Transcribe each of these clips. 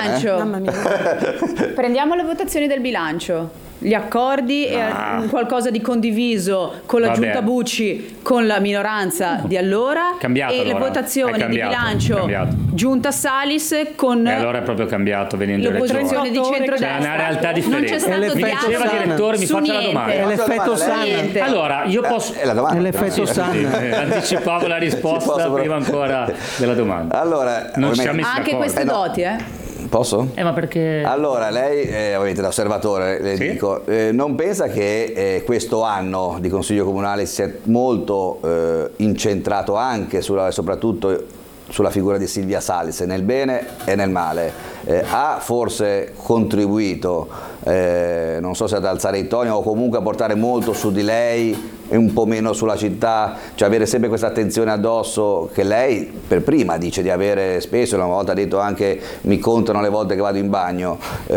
bilancio. Mamma mia. Prendiamo le votazioni del bilancio. Gli accordi e qualcosa di condiviso con la giunta Bucci, con la minoranza di allora, cambiato, e allora. le votazioni di bilancio giunta Salis con e allora è proprio cambiato venendo l'opposizione di centrodestra. C'è una realtà differente. Non c'è stato Diceva direttore, mi faccia la domanda. È l'effetto Sanna. Allora, io posso... È la domanda. È l'effetto Sanna. Anticipavo la risposta prima ancora della domanda. Allora, non ci siamo messi anche d'accordo. queste doti, Posso? Ma perché... Allora, lei, ovviamente da osservatore, le dico, non pensa che questo anno di Consiglio Comunale sia molto incentrato anche soprattutto sulla figura di Silvia Salis, nel bene e nel male? Ha forse contribuito, non so se ad alzare i toni o comunque a portare molto su di lei e un po' meno sulla città, cioè avere sempre questa attenzione addosso che lei per prima dice di avere spesso, una volta ha detto anche mi contano le volte che vado in bagno,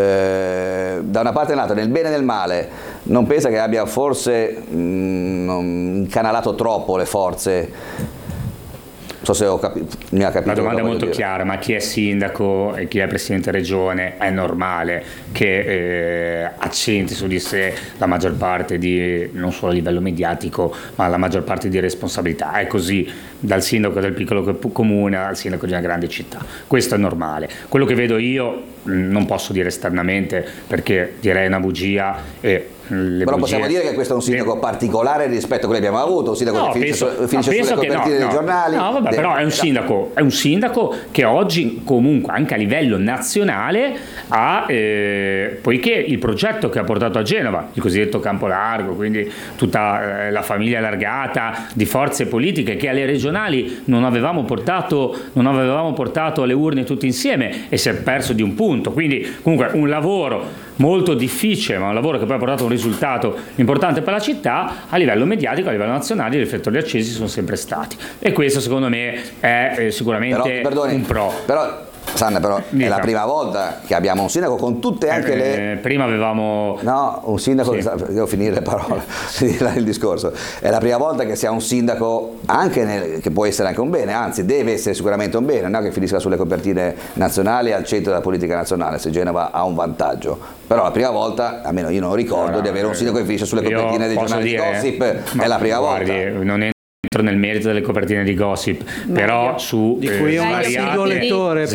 da una parte e dall'altra, nel bene e nel male, non pensa che abbia forse incanalato troppo le forze? Non so se mi ha capito. La domanda è molto chiara, ma chi è sindaco e chi è presidente regione è normale che accenti su di sé la maggior parte di, non solo a livello mediatico, ma la maggior parte di responsabilità. È così dal sindaco del piccolo comune al sindaco di una grande città. Questo è normale. Quello che vedo io non posso dire esternamente perché direi una bugia e però possiamo dire che questo è un sindaco particolare rispetto a quello che abbiamo avuto, un sindaco che finisce sulle copertine dei giornali. No, vabbè, però è un sindaco che oggi comunque anche a livello nazionale ha, poiché il progetto che ha portato a Genova, il cosiddetto campo largo, quindi tutta la famiglia allargata di forze politiche che alle regionali non avevamo portato alle urne tutti insieme e si è perso di un punto, quindi comunque un lavoro molto difficile, ma un lavoro che poi ha portato a un risultato importante per la città. A livello mediatico, a livello nazionale, i riflettori accesi sono sempre stati, e questo secondo me è sicuramente un pro. Però Sanna, però è la prima volta che abbiamo un sindaco con tutte anche le... Prima avevamo... No, un sindaco... Sì. Devo finire le parole, il discorso. È la prima volta che si ha un sindaco anche che può essere anche un bene, anzi deve essere sicuramente un bene, non che finisca sulle copertine nazionali al centro della politica nazionale, se Genova ha un vantaggio. Però la prima volta, almeno io non ricordo di avere un sindaco che finisce sulle copertine dei giornali di gossip, è la prima volta. Non è nel merito delle copertine di gossip, però su di cui è un singolo lettore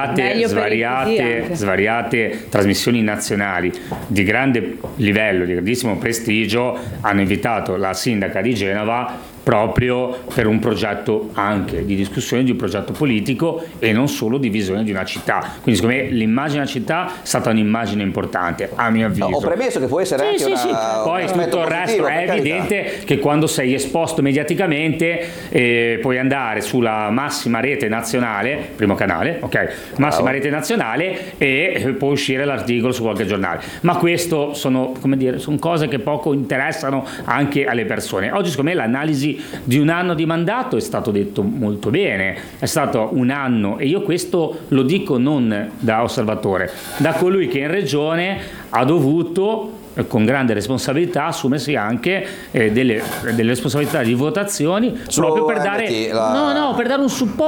svariate trasmissioni nazionali di grande livello, di grandissimo prestigio, hanno invitato la sindaca di Genova proprio per un progetto anche di discussione di un progetto politico e non solo di visione di una città. Quindi secondo me l'immagine della città è stata un'immagine importante, a mio avviso. Ho premesso che può essere anche poi tutto il resto è evidente che quando sei esposto mediaticamente puoi andare sulla massima rete nazionale, primo canale, massima rete nazionale, e può uscire l'articolo su qualche giornale. Ma questo sono cose che poco interessano anche alle persone. Oggi secondo me l'analisi di un anno di mandato è stato detto molto bene, è stato un anno, e io questo lo dico non da osservatore, da colui che in regione ha dovuto con grande responsabilità assumersi anche delle responsabilità di votazioni proprio per dare per dare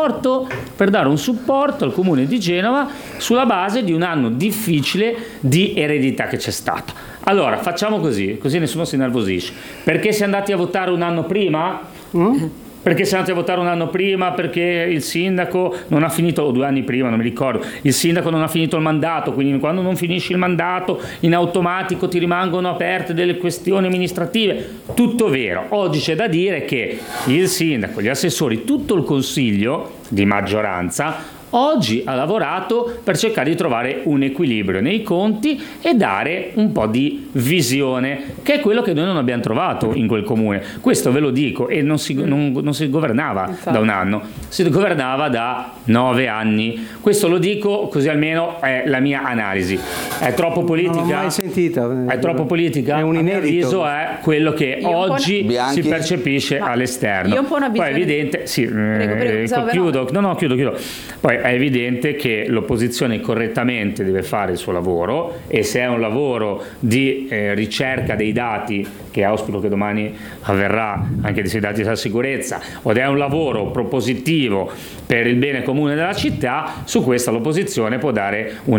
un supporto al comune di Genova sulla base di un anno difficile di eredità che c'è stata. Allora facciamo così nessuno si innervosisce. Perché si è andati a votare un anno prima? Perché siamo andati a votare un anno prima? Perché il sindaco non ha finito, o 2 anni prima, non mi ricordo, il sindaco non ha finito il mandato, quindi quando non finisci il mandato in automatico ti rimangono aperte delle questioni amministrative. Tutto vero. Oggi c'è da dire che il sindaco, gli assessori, tutto il consiglio di maggioranza oggi ha lavorato per cercare di trovare un equilibrio nei conti e dare un po' di visione, che è quello che noi non abbiamo trovato in quel comune. Questo ve lo dico, e non si governava da un anno, si governava da 9 anni. Questo lo dico così almeno è la mia analisi. È troppo politica? Non l'ho mai sentita. È troppo politica? È un inedito. A mio avviso è quello che oggi si percepisce all'esterno. Io un po' una visione. Poi è evidente, chiudo. Poi è evidente che l'opposizione correttamente deve fare il suo lavoro, e se è un lavoro di ricerca dei dati, che auspico che domani avverrà anche dei dati della sicurezza, o è un lavoro propositivo per il bene comune della città, su questo l'opposizione può dare una